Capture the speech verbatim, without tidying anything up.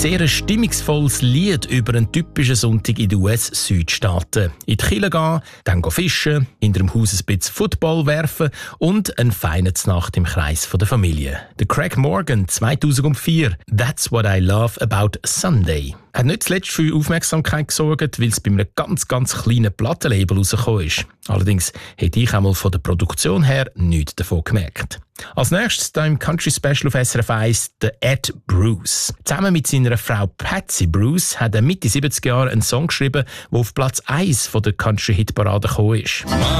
sehr ein stimmungsvolles Lied über einen typischen Sonntag in den U S-Südstaaten. In die Kirche gehen, dann fischen, in dem Haus ein bisschen Football werfen und eine feine Nacht im Kreis der Familie. Der Craig Morgan, zweitausendvier, «That's what I love about Sunday». Hat nicht zuletzt für Aufmerksamkeit gesorgt, weil es bei einem ganz, ganz kleinen Plattenlabel rausgekommen ist. Allerdings hätte ich einmal von der Produktion her nichts davon gemerkt. Als nächstes hier im Country Special auf S R F eins der Ed Bruce. Zusammen mit seiner Frau Patsy Bruce hat er Mitte siebziger Jahre einen Song geschrieben, der auf Platz eins von der Country-Hitparade gekommen ist.